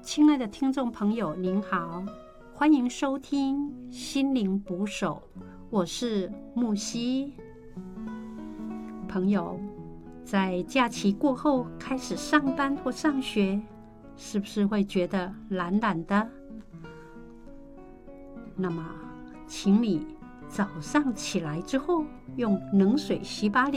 亲爱的听众朋友，您好，欢迎收听心灵捕手，我是木西。朋友，在假期过后开始上班或上学，是不是会觉得懒懒的？那么，请你早上起来之后，用冷水洗把脸，